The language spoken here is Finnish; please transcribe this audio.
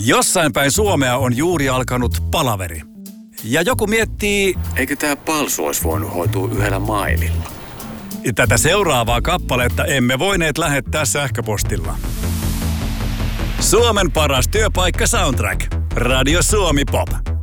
Jossain päin Suomea on juuri alkanut palaveri. Ja joku miettii, eikö tää palsu olisi voinut hoitua yhdellä maililla? Tätä seuraavaa kappaletta emme voineet lähettää sähköpostilla. Suomen paras työpaikka Soundtrack. Radio Suomi Pop.